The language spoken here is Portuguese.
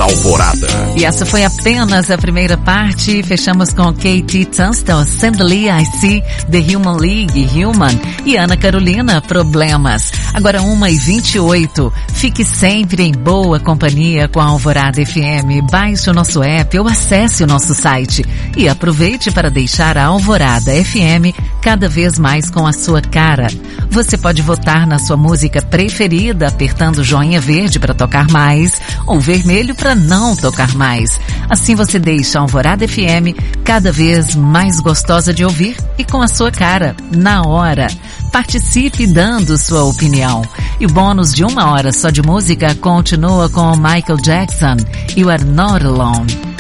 Alvorada. E essa foi apenas a primeira parte. Fechamos com Katie Tunstall, Sandly I See, The Human League, Human, e Ana Carolina, Problemas. Agora 1h28. Fique sempre em boa companhia com a Alvorada FM. Baixe o nosso app ou acesse o nosso site. E aproveite para deixar a Alvorada FM cada vez mais com a sua cara. Você pode votar na sua música preferida apertando o joinha verde para tocar mais ou vermelho para não tocar mais. Assim você deixa a Alvorada FM cada vez mais gostosa de ouvir e com a sua cara, na hora. Participe dando sua opinião. E o bônus de 1 hora só de música continua com Michael Jackson. You Are Not Alone.